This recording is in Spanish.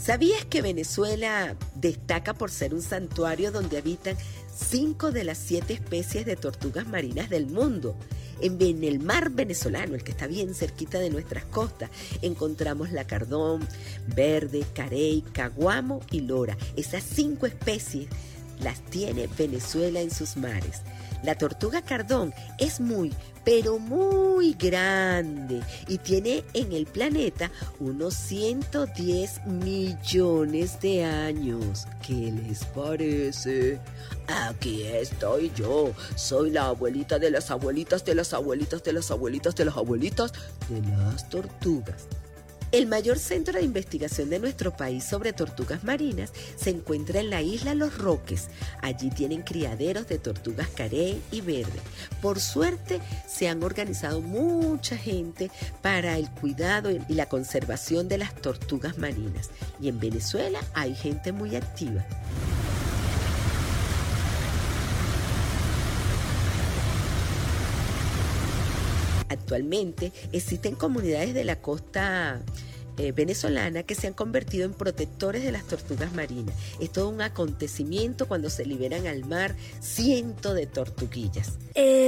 ¿Sabías que Venezuela destaca por ser un santuario donde habitan 5 de las 7 especies de tortugas marinas del mundo? En el mar venezolano, el que está bien cerquita de nuestras costas, encontramos la cardón, verde, carey, caguamo y lora. Esas 5 especies las tiene Venezuela en sus mares. La tortuga cardón es pero muy grande y tiene en el planeta unos 110 millones de años. ¿Qué les parece? Aquí estoy yo, soy la abuelita de las abuelitas, de las abuelitas, de las abuelitas, de las abuelitas, de las tortugas. El mayor centro de investigación de nuestro país sobre tortugas marinas se encuentra en la isla Los Roques. Allí tienen criaderos de tortugas carey y verde. Por suerte, se han organizado mucha gente para el cuidado y la conservación de las tortugas marinas. Y en Venezuela hay gente muy activa. Actualmente existen comunidades de la costa venezolana que se han convertido en protectores de las tortugas marinas. Es todo un acontecimiento cuando se liberan al mar cientos de tortuguillas.